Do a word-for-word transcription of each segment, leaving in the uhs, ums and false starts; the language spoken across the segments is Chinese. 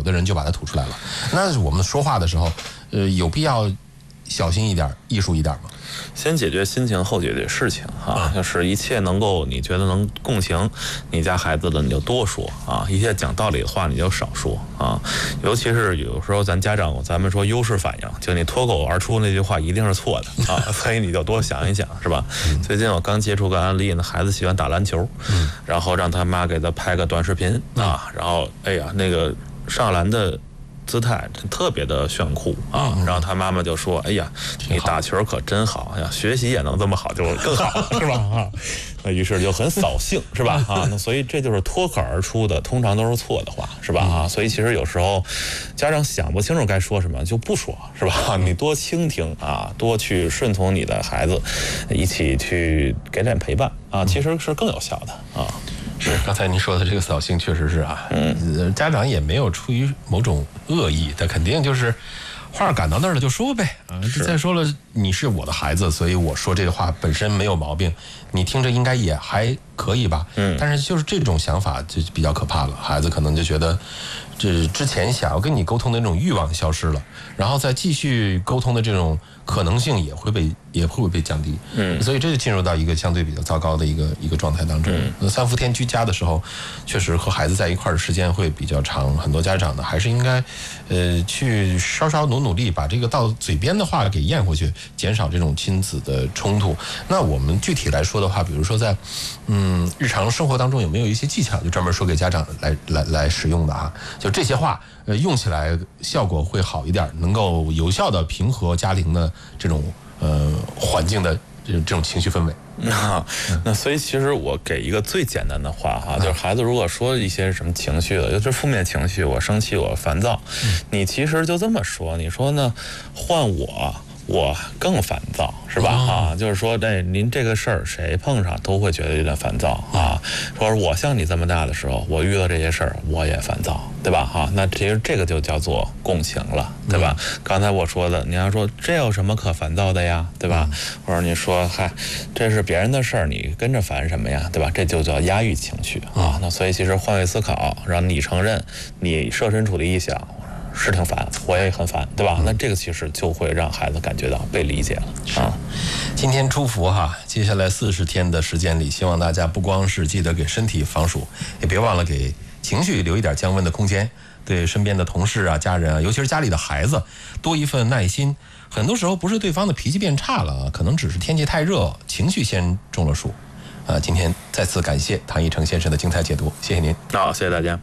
有的人就把它吐出来了。那我们说话的时候，呃，有必要小心一点、艺术一点吗？ 先解决心情，后解决事情啊！就是一切能够你觉得能共情你家孩子的，你就多说啊；一切讲道理的话，你就少说啊。尤其是有时候咱家长，咱们说优势反应，就你脱口而出那句话一定是错的啊，所以你就多想一想，是吧？嗯、最近我刚接触个案例呢，孩子喜欢打篮球，嗯、然后让他妈给他拍个短视频啊，然后哎呀，那个上篮的姿态特别的炫酷啊，然后他妈妈就说：“哎呀，你打球可真好呀，学习也能这么好就更好了，是吧？”啊，那于是就很扫兴，是吧？啊，那所以这就是脱口而出的，通常都是错的话，是吧？啊，所以其实有时候家长想不清楚该说什么就不说，是吧？你多倾听啊，多去顺从你的孩子，一起去给点陪伴啊，其实是更有效的啊。 是，刚才您说的这个扫兴确实是啊，嗯，家长也没有出于某种恶意，他肯定就是话赶到那儿了就说呗啊。再说了，你是我的孩子，所以我说这个话本身没有毛病，你听着应该也还可以吧。嗯，但是就是这种想法就比较可怕了，孩子可能就觉得这之前想要跟你沟通的那种欲望消失了，然后再继续沟通的这种可能性也会被也会被降低，嗯，所以这就进入到一个相对比较糟糕的一个一个状态当中。那、嗯、三伏天居家的时候，确实和孩子在一块儿的时间会比较长，很多家长呢还是应该，呃，去稍稍努努力，把这个到嘴边的话给咽回去，减少这种亲子的冲突。那我们具体来说的话，比如说在，嗯，日常生活当中有没有一些技巧，就专门说给家长来来来使用的啊？就这些话，呃，用起来效果会好一点，能够有效的平和家庭的这种呃环境的这种这种情绪氛围。 那那所以其实我给一个最简单的话哈，就是孩子如果说一些什么情绪的，尤其是负面情绪，我生气，我烦躁，你其实就这么说，你说呢？换我。我更烦躁，是吧？啊，就是说，这您这个事儿谁碰上都会觉得有点烦躁啊。说我像你这么大的时候，我遇到这些事儿我也烦躁，对吧？哈，那其实这个就叫做共情了，对吧？嗯、刚才我说的，你要说这有什么可烦躁的呀，对吧？或者你说，嗨，这是别人的事儿，你跟着烦什么呀，对吧？这就叫压抑情绪啊。那所以其实换位思考，让你承认，你设身处地一想。是挺烦，我也很烦，对吧？嗯、那这个其实就会让孩子感觉到被理解了啊。 今天初伏哈，接下来四十天的时间里，希望大家不光是记得给身体防暑，也别忘了给情绪留一点降温的空间。对身边的同事啊、家人啊，尤其是家里的孩子，多一份耐心。很多时候不是对方的脾气变差了，可能只是天气太热，情绪先中了暑。啊，今天再次感谢唐一成先生的精彩解读，谢谢您。 好，谢谢大家。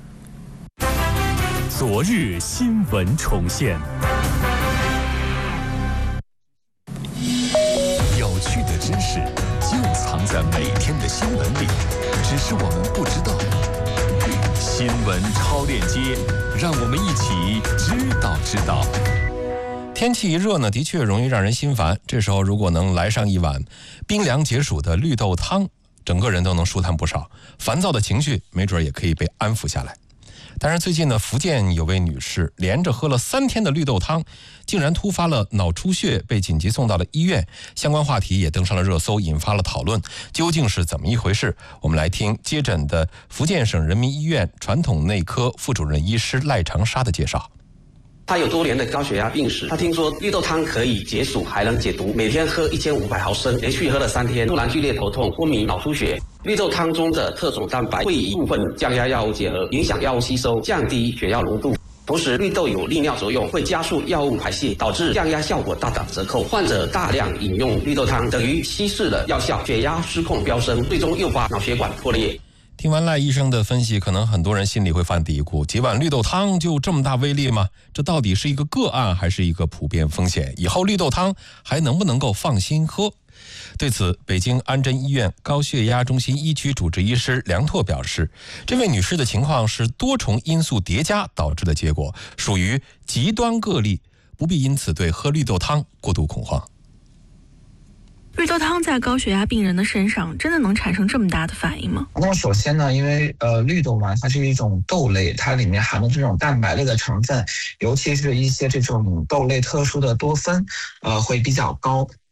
昨日新闻重现，有趣的知识就藏在每天的新闻里，只是我们不知道。新闻超链接，让我们一起知道知道。 天气一热呢，的确容易让人心烦。这时候如果能来上一碗冰凉解暑的绿豆汤，整个人都能舒坦不少，烦躁的情绪没准也可以被安抚下来。但是最近呢，福建有位女士连着喝了三天的绿豆汤，竟然突发了脑出血，被紧急送到了医院。相关话题也登上了热搜，引发了讨论。究竟是怎么一回事？我们来听接诊的福建省人民医院传统内科副主任医师赖长沙的介绍。 他有多年的高血压病史，他听说绿豆汤可以解暑还能解毒，每天喝一千五百毫升，连续喝了三天，突然剧烈头痛、昏迷、脑出血。绿豆汤中的特种蛋白会与部分降压药物结合，影响药物吸收，降低血药浓度。同时，绿豆有利尿作用，会加速药物排泄，导致降压效果大打折扣。患者大量饮用绿豆汤，等于稀释了药效，血压失控飙升，最终诱发脑血管破裂。 听完赖医生的分析，可能很多人心里会犯嘀咕：几碗绿豆汤就这么大威力吗？这到底是一个个案还是一个普遍风险？以后绿豆汤还能不能够放心喝？对此，北京安贞医院高血压中心一区主治医师梁拓表示，这位女士的情况是多重因素叠加导致的结果，属于极端个例，不必因此对喝绿豆汤过度恐慌。 绿豆汤在高血压病人的身上真的能产生这么大的反应吗？ 那么首先呢，因为呃绿豆嘛，它是一种豆类，它里面含的这种蛋白类的成分，尤其是一些这种豆类特殊的多酚，呃会比较高。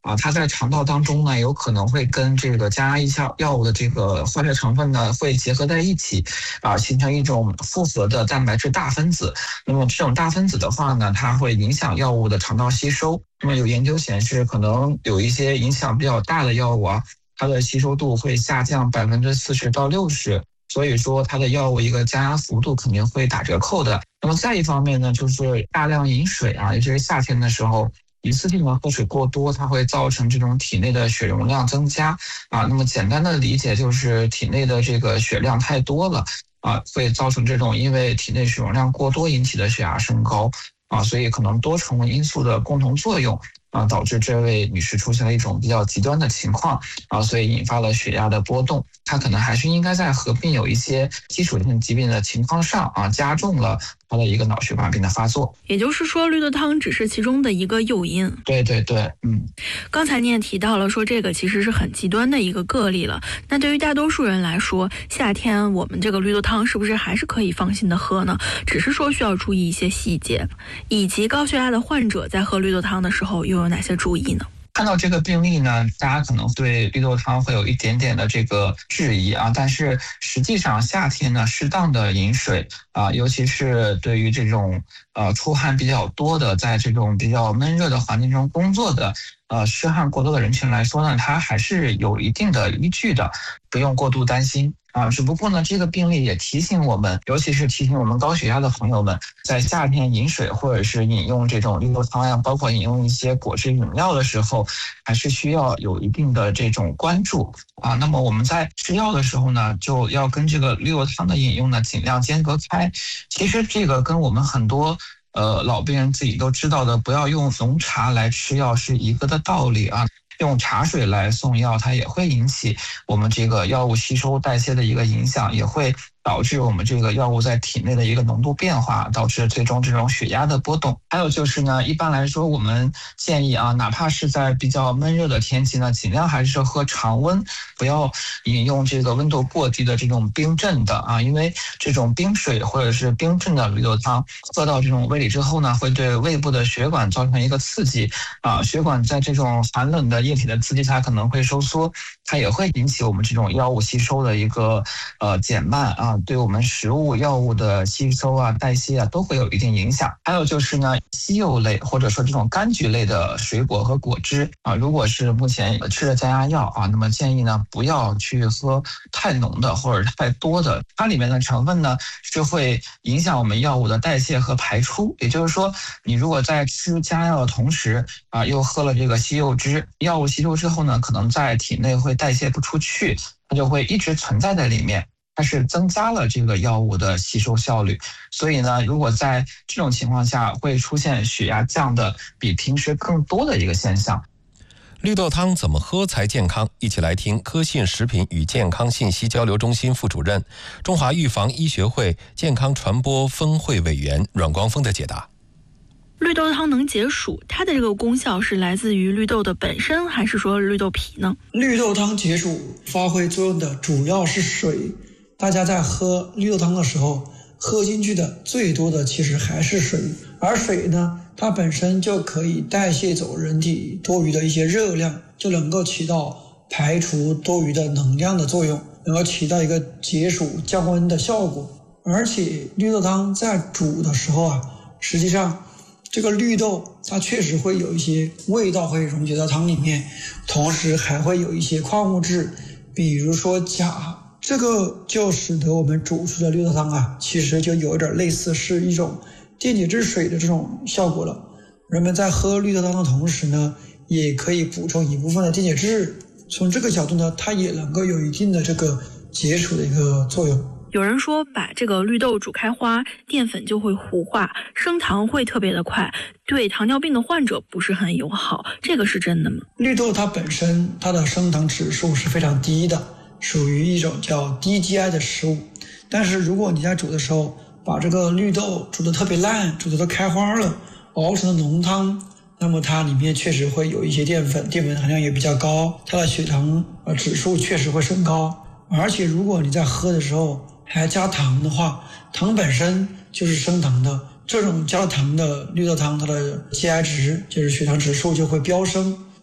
啊，它在肠道当中呢，有可能会跟这个降压抑效药物的这个化学成分呢会结合在一起，啊，形成一种复合的蛋白质大分子。那么这种大分子的话呢，它会影响药物的肠道吸收。那么有研究显示，可能有一些影响比较大的药物啊，它的吸收度会下降百分之四十到六十。所以说它的药物一个降压幅度肯定会打折扣的。那么再一方面呢，就是大量饮水啊，尤其是夏天的时候，一次性的喝水过多，它会造成这种体内的血容量增加啊。那么简单的理解就是体内的这个血量太多了啊，会造成这种因为体内血容量过多引起的血压升高啊，所以可能多重因素的共同作用啊，导致这位女士出现了一种比较极端的情况啊，所以引发了血压的波动。她可能还是应该在合并有一些基础性疾病的情况上啊，加重了她的一个脑血管病的发作。 也就是说，绿豆汤只是其中的一个诱因。 对对对，嗯。 刚才你也提到了说，这个其实是很极端的一个个例了。那对于大多数人来说，夏天我们这个绿豆汤是不是还是可以放心的喝呢？只是说需要注意一些细节，以及高血压的患者在喝绿豆汤的时候又有哪些注意呢？ 看到这个病例呢，大家可能对绿豆汤会有一点点的这个质疑啊，但是实际上夏天呢，适当的饮水啊，尤其是对于这种呃出汗比较多的，在这种比较闷热的环境中工作的呃湿汗过多的人群来说呢，它还是有一定的依据的，不用过度担心。啊，只不过呢，这个病例也提醒我们，尤其是提醒我们高血压的朋友们，在夏天饮水或者是饮用这种绿豆汤呀，包括饮用一些果汁饮料的时候，还是需要有一定的这种关注啊。那么我们在吃药的时候呢，就要跟这个绿豆汤的饮用呢尽量间隔开。其实这个跟我们很多呃老病人自己都知道的，不要用浓茶来吃药是一个的道理啊。用茶水来送药，它也会引起我们这个药物吸收代谢的一个影响，也会导致我们这个药物在体内的一个浓度变化，导致最终这种血压的波动。还有就是呢，一般来说我们建议啊，哪怕是在比较闷热的天气呢，尽量还是喝常温，不要饮用这个温度过低的这种冰镇的啊，因为这种冰水或者是冰镇的绿豆汤喝到这种胃里之后呢，会对胃部的血管造成一个刺激啊，血管在这种寒冷的液体的刺激下可能会收缩，它也会引起我们这种药物吸收的一个呃减慢啊，对我们食物药物的吸收啊代谢啊都会有一定影响。还有就是呢，稀有类或者说这种柑橘类的水果和果汁啊，如果是目前吃了降压药啊，那么建议呢不要去喝太浓的或者太多的，它里面的成分呢是会影响我们药物的代谢和排出。也就是说，你如果在吃降压药的同时啊，又喝了这个西柚汁，药物吸收之后呢，可能在体内会代谢不出去，它就会一直存在在里面，它是增加了这个药物的吸收效率。所以呢，如果在这种情况下会出现血压降的比平时更多的一个现象。 绿豆汤怎么喝才健康？一起来听科信食品与健康信息交流中心副主任、中华预防医学会健康传播分会委员阮光峰的解答。 绿豆汤能解暑，它的这个功效是来自于绿豆的本身，还是说绿豆皮呢？ 绿豆汤解暑发挥作用的主要是水，大家在喝绿豆汤的时候，喝进去的最多的其实还是水，而水呢，它本身就可以代谢走人体多余的一些热量，就能够起到排除多余的能量的作用，能够起到一个解暑降温的效果。而且绿豆汤在煮的时候啊，实际上这个绿豆它确实会有一些味道会溶解到汤里面，同时还会有一些矿物质，比如说钾，这个就使得我们煮出的绿豆汤啊，其实就有点类似是一种电解质水的这种效果了。人们在喝绿豆汤的同时呢，也可以补充一部分的电解质，从这个角度呢，它也能够有一定的这个解暑的一个作用。 有人说把这个绿豆煮开花，淀粉就会糊化，升糖会特别的快，对糖尿病的患者不是很友好，这个是真的吗？ 绿豆它本身它的升糖指数是非常低的，属于一种叫低 G I 的食物。但是如果你在煮的时候把这个绿豆煮得特别烂，煮得都开花了，熬成了浓汤，那么它里面确实会有一些淀粉，淀粉含量也比较高，它的血糖呃指数确实会升高。而且如果你在喝的时候还加糖的话，糖本身就是升糖的，这种加了糖的绿豆汤，它的 G I 值就是血糖指数就会飙升，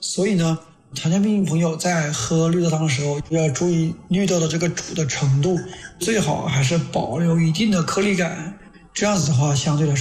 所以呢，糖尿病朋友在喝绿豆汤的时候要注意绿豆的这个煮的程度，最好还是保留一定的颗粒感，这样子的话相对来说